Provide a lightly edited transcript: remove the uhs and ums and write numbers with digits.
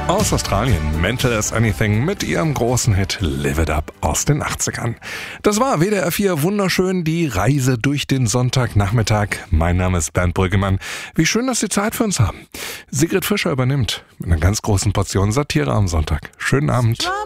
Aus Australien, Mental as Anything mit ihrem großen Hit Live It Up aus den 80ern. Das war WDR 4 wunderschön, die Reise durch den Sonntagnachmittag. Mein Name ist Bernd Brüggemann. Wie schön, dass Sie Zeit für uns haben. Sigrid Fischer übernimmt mit einer ganz großen Portion Satire am Sonntag. Schönen Abend.